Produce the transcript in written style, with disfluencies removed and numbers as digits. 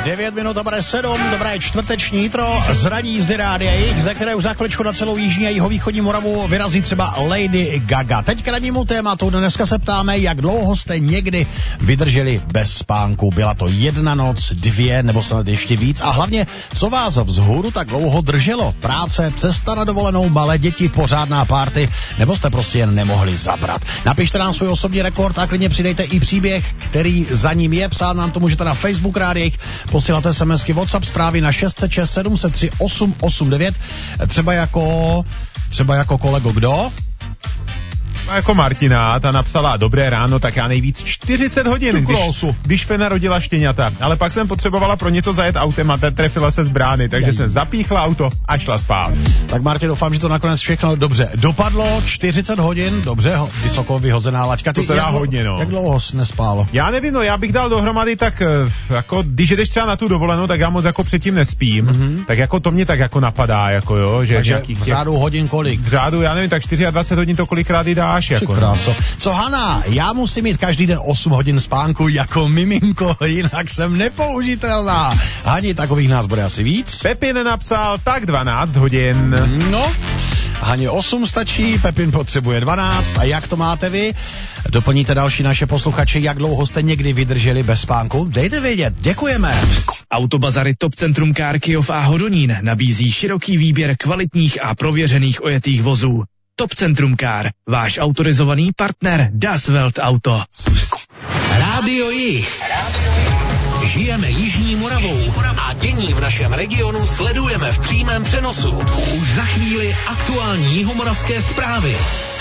9 minut, dobré 7, dobré čtvrteční jitro, z ranní jízdy Rádia Jich, ze které už za chviličku na celou jižní a jihovýchodní Moravu vyrazí třeba Lady Gaga. Teď k rannímu tématu, dneska se ptáme, jak dlouho jste někdy vydrželi bez spánku. Byla to 1 noc, 2 nebo snad ještě víc a hlavně, co vás vzhůru tak dlouho drželo? Práce, cesta na dovolenou, malé děti, pořádná party, nebo jste prostě jen nemohli zabrat? Napište nám svůj osobní rekord a klidně přidejte i příběh, který za ním je. Psát nám to můžete na Facebook Rádia Jich, posílat SMSky, WhatsApp zprávy na 606 703 889, třeba jako kolego kdo? A jako Martina, ta napsala dobré ráno, tak já nejvíc 40 hodin, když Fena rodila štěňata. Ale pak jsem potřebovala pro něco zajet autem a trefila se z brány, takže jsem zapíchla auto a šla spát. Tak Martě, doufám, že to nakonec všechno dobře dopadlo. 40 hodin, dobře, vysoko vyhozená laťka. To teda hodně, no. Jak dlouho jsi nespálo? Já nevím, no, já bych dal dohromady tak, jako, když jdeš třeba na tu dovolenou, tak já moc jako předtím nespím, tak jako to mě tak jako napadá, jako jo, že takže v řádu hodin kolik? V řádu, já nevím, tak 24 hodin to kolikrát i dáš, jako. Co Hana, já musím mít každý den 8 hodin spánku jako miminko, jinak jsem nepoužitelná. Hani, takových nás bude asi víc. Pepin napsal tak 12 hodin. No, Haně 8 stačí, Pepin potřebuje 12. A jak to máte vy? Doplníte další naše posluchače, jak dlouho jste někdy vydrželi bez spánku? Dejte vědět, děkujeme. Autobazary Top Centrum Car Kyjov a Hodonín nabízí široký výběr kvalitních a prověřených ojetých vozů. Top Centrum Car, váš autorizovaný partner Das Welt Auto. Rádio Jich. Žijeme Jižní Moravou a dění v našem regionu sledujeme v přímém přenosu. Už za chvíli aktuální jihomoravské zprávy.